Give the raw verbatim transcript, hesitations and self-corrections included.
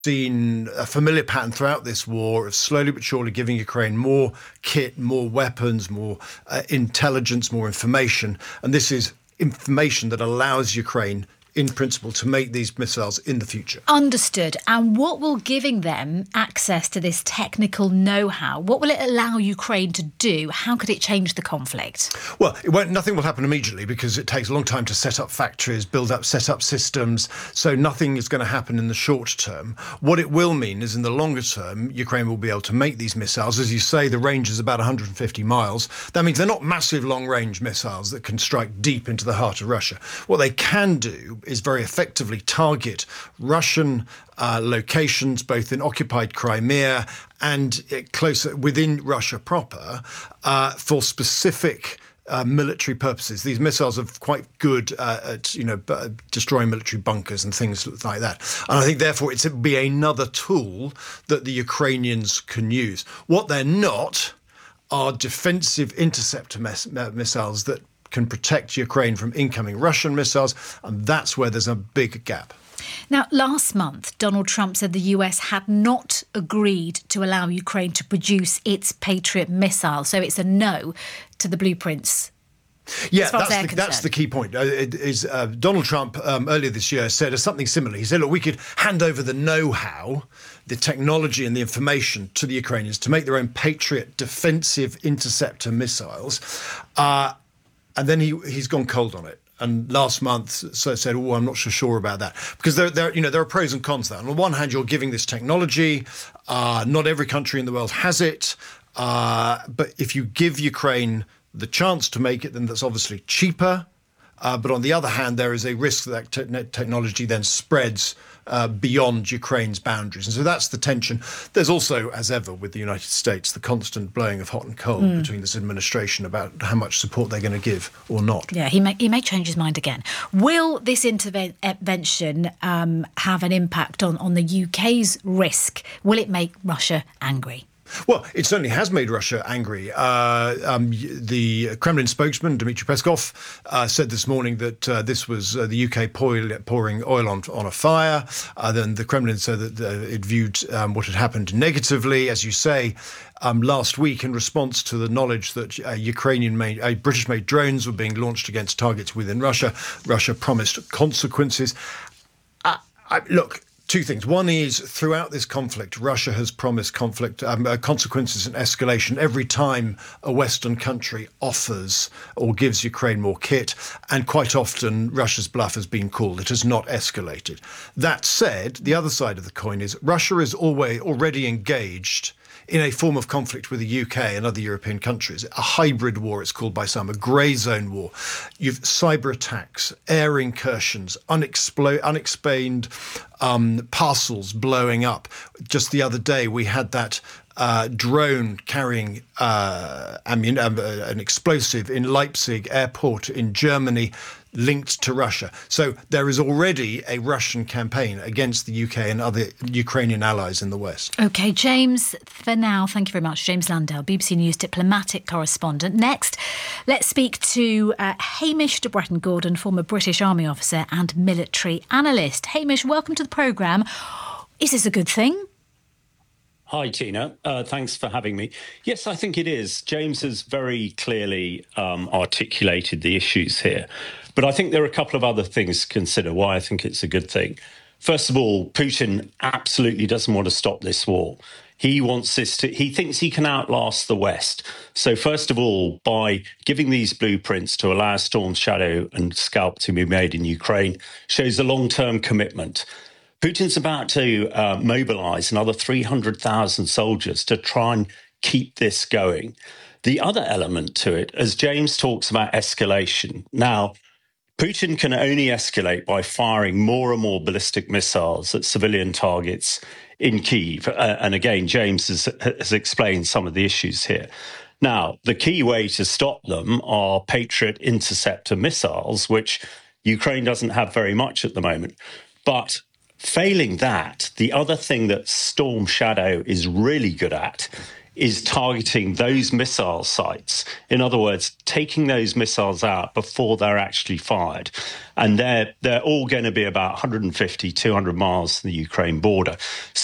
seen a familiar pattern throughout this war of slowly but surely giving Ukraine more kit, more weapons, more uh, intelligence, more information. And this is information that allows Ukraine, in principle, to make these missiles in the future. Understood. And what will giving them access to this technical know-how, what will it allow Ukraine to do? How could it change the conflict? Well, it won't, nothing will happen immediately because it takes a long time to set up factories, build up, set up systems. So nothing is going to happen in the short term. What it will mean is in the longer term, Ukraine will be able to make these missiles. As you say, the range is about one hundred fifty miles. That means they're not massive long-range missiles that can strike deep into the heart of Russia. What they can do is very effectively target Russian uh, locations, both in occupied Crimea and uh, closer within Russia proper, uh, for specific uh, military purposes. These missiles are quite good uh, at, you know, b- destroying military bunkers and things like that. And I think, therefore, it's, it'll be another tool that the Ukrainians can use. What they're not are defensive interceptor mes- missiles that can protect Ukraine from incoming Russian missiles, and that's where there's a big gap. Now, last month, Donald Trump said the U S had not agreed to allow Ukraine to produce its Patriot missile, so it's a no to the blueprints. Yeah, that's the, that's the key point. Uh, it is, uh, Donald Trump um, earlier this year said something similar. He said, look, we could hand over the know-how, the technology and the information to the Ukrainians to make their own Patriot defensive interceptor missiles. Uh, And then he he's gone cold on it. And last month so said, "Oh, I'm not so sure about that," because there there you know there are pros and cons to that. On the one hand, you're giving this technology. Uh, not every country in the world has it, uh, but if you give Ukraine the chance to make it, then that's obviously cheaper. Uh, but on the other hand, there is a risk that te- technology then spreads uh, beyond Ukraine's boundaries. And so that's the tension. There's also, as ever, with the United States, the constant blowing of hot and cold mm. between this administration about how much support they're going to give or not. Yeah, he may, he may change his mind again. Will this intervention um, have an impact on, on the U K's risk? Will it make Russia angry? Well, it certainly has made Russia angry. Uh, um, the Kremlin spokesman, Dmitry Peskov, uh, said this morning that uh, this was uh, the U K pour- pouring oil on, on a fire. Uh, then the Kremlin said that uh, it viewed um, what had happened negatively, as you say, um, last week in response to the knowledge that uh, Ukrainian-made, uh, British-made drones were being launched against targets within Russia. Russia promised consequences. Uh, I, look... Two things. One is, throughout this conflict, Russia has promised conflict um, uh, consequences and escalation every time a Western country offers or gives Ukraine more kit. And quite often, Russia's bluff has been called. It has not escalated. That said, the other side of the coin is Russia is always already engaged in a form of conflict with the U K and other European countries, a hybrid war, it's called by some, a grey zone war. You've cyber attacks, air incursions, unexplo- unexplained um, parcels blowing up. Just the other day, we had that uh, drone carrying uh, I mean, um, uh, an explosive in Leipzig airport in Germany, linked to Russia. So there is already a Russian campaign against the U K and other Ukrainian allies in the West. OK, James, for now, thank you very much. James Landale, B B C News diplomatic correspondent. Next, let's speak to uh, Hamish de Bretton-Gordon, former British Army officer and military analyst. Hamish, welcome to the programme. Is this a good thing? Hi, Tina. Uh, thanks for having me. Yes, I think it is. James has very clearly um, articulated the issues here. But I think there are a couple of other things to consider why I think it's a good thing. First of all, Putin absolutely doesn't want to stop this war. He wants this to, he thinks he can outlast the West. So first of all, by giving these blueprints to allow Storm Shadow and Scalp to be made in Ukraine, shows a long-term commitment. Putin's about to uh, mobilize another three hundred thousand soldiers to try and keep this going. The other element to it, as James talks about escalation. Now, Putin can only escalate by firing more and more ballistic missiles at civilian targets in Kyiv. Uh, and again, James has, has explained some of the issues here. Now, the key way to stop them are Patriot interceptor missiles, which Ukraine doesn't have very much at the moment. But failing that, the other thing that Storm Shadow is really good at is targeting those missile sites. In other words, taking those missiles out before they're actually fired. And they're, they're all going to be about one hundred fifty, two hundred miles from the Ukraine border.